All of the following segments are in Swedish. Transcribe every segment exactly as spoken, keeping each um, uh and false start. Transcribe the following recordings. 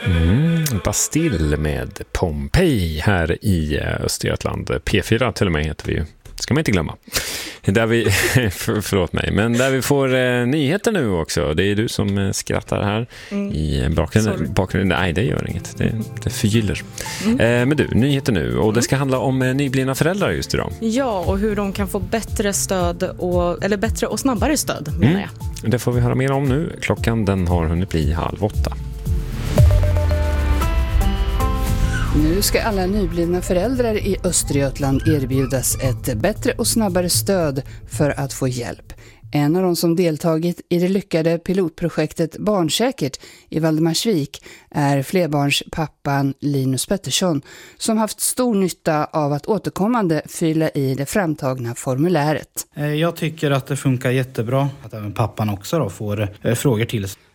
Mm, Bastille med Pompeji här i Östergötland. P fyra till och med heter vi ju. Ska man inte glömma. Där vi, för, förlåt mig, men där vi får eh, nyheter nu också. Det är du som eh, skrattar här mm. i bakgrunden. bakgrunden. Nej, det gör inget. Det, det förgyller. Mm. Eh, men du, nyheter nu. Och mm. det ska handla om eh, nyblivna föräldrar just idag. Ja, och hur de kan få bättre stöd och, eller bättre och snabbare stöd, menar mm. jag. Det får vi höra mer om nu. Klockan den har hunnit bli halv åtta. Nu ska alla nyblivna föräldrar i Östergötland erbjudas ett bättre och snabbare stöd för att få hjälp. En av de som deltagit i det lyckade pilotprojektet Barnsäkert i Valdemarsvik är flerbarnspappan Linus Pettersson, som haft stor nytta av att återkommande fylla i det framtagna formuläret. Jag tycker att det funkar jättebra att även pappan också då får eh, frågor till sig.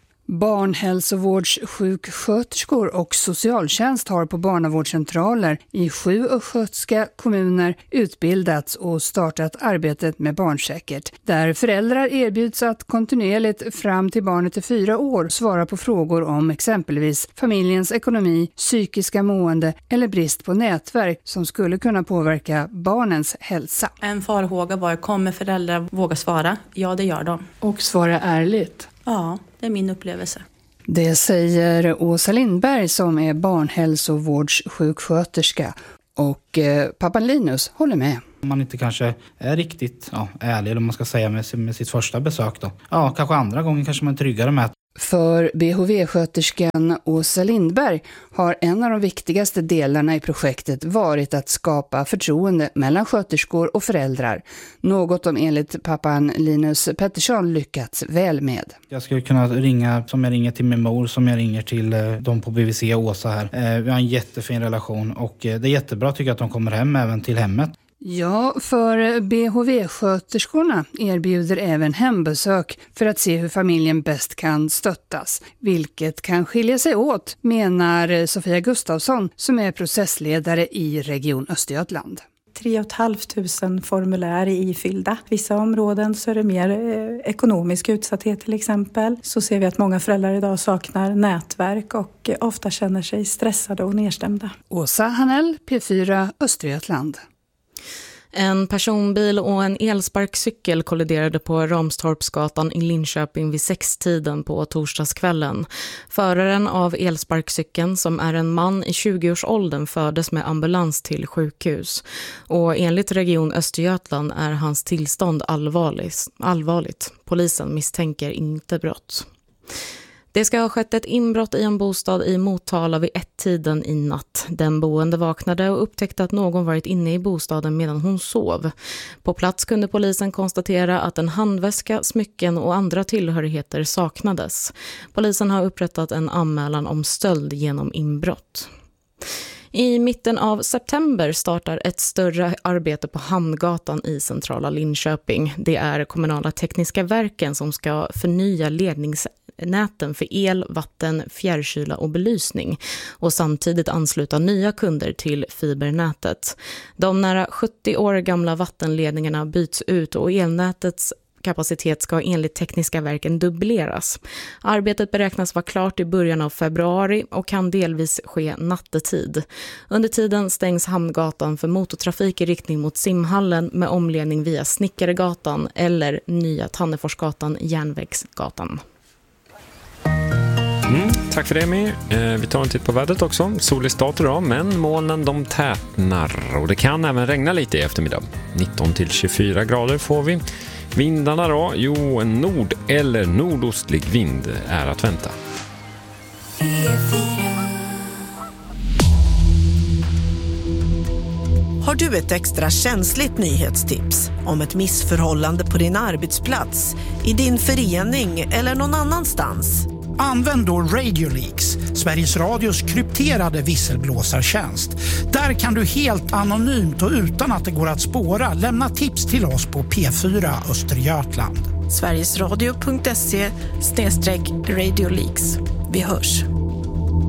Barnhälsovårdssjuksköterskor och socialtjänst har på barnavårdscentraler i sju östgötska kommuner utbildats och startat arbetet med Barnsäkert, där föräldrar erbjuds att kontinuerligt fram till barnet är fyra år svara på frågor om exempelvis familjens ekonomi, psykiska mående eller brist på nätverk som skulle kunna påverka barnens hälsa. En farhåga var, kommer föräldrar våga svara? Ja, det gör de. Och svara ärligt. Ja, det är min upplevelse. Det säger Åsa Lindberg som är barnhälsovårdssjuksköterska, och eh, pappan Linus håller med. Om man inte kanske är riktigt ja, ärlig, eller man ska säga med, med sitt första besök då. Ja, kanske andra gången kanske man är tryggare med. För B H V-sköterskan Åsa Lindberg har en av de viktigaste delarna i projektet varit att skapa förtroende mellan sköterskor och föräldrar. Något de enligt pappan Linus Pettersson lyckats väl med. Jag skulle kunna ringa som jag ringer till min mor, som jag ringer till eh, de på B V C och Åsa här. Eh, vi har en jättefin relation och eh, det är jättebra tycker jag att de kommer hem även till hemmet. Ja, för B H V-sköterskorna erbjuder även hembesök för att se hur familjen bäst kan stöttas, vilket kan skilja sig åt, menar Sofia Gustafsson som är processledare i Region Östergötland. tre och ett halvt tusen formulär är ifyllda. Vissa områden så är det mer eh, ekonomisk utsatthet till exempel. Så ser vi att många föräldrar idag saknar nätverk och eh, ofta känner sig stressade och nedstämda. Åsa Hanell, P fyra Östergötland. En personbil och en elsparkcykel kolliderade på Ramstorpsgatan i Linköping vid sextiden på torsdagskvällen. Föraren av elsparkcykeln, som är en man i tjugoårsåldern, fördes med ambulans till sjukhus. Och enligt Region Östergötland är hans tillstånd allvarligt. allvarligt. Polisen misstänker inte brott. Det ska ha skett ett inbrott i en bostad i Motala vid ett-tiden i natt. Den boende vaknade och upptäckte att någon varit inne i bostaden medan hon sov. På plats kunde polisen konstatera att en handväska, smycken och andra tillhörigheter saknades. Polisen har upprättat en anmälan om stöld genom inbrott. I mitten av september startar ett större arbete på Hamngatan i centrala Linköping. Det är kommunala tekniska verken som ska förnya ledningsnäten för el, vatten, fjärrkyla och belysning och samtidigt ansluta nya kunder till fibernätet. De nära sjuttio år gamla vattenledningarna byts ut och elnätets kapacitet ska enligt tekniska verken dubbleras. Arbetet beräknas vara klart i början av februari och kan delvis ske nattetid. Under tiden stängs Hamngatan för motortrafik i riktning mot Simhallen med omledning via Snickaregatan eller Nya Tanneforsgatan, Järnvägsgatan. Mm, tack för det, Mi. Eh, vi tar en titt på vädret också. Solig start idag, men molnen de tätnar och det kan även regna lite i eftermiddag. nitton till tjugofyra grader får vi. Vindarna då? Jo, en nord- eller nordostlig vind är att vänta. Har du ett extra känsligt nyhetstips om ett missförhållande på din arbetsplats, i din förening eller någon annanstans? Använd då Radio Leaks, Sveriges Radios krypterade visselblåsartjänst. Där kan du helt anonymt och utan att det går att spåra lämna tips till oss på P fyra Östergötland. Sverigesradio punkt se slash Radio Leaks. Vi hörs.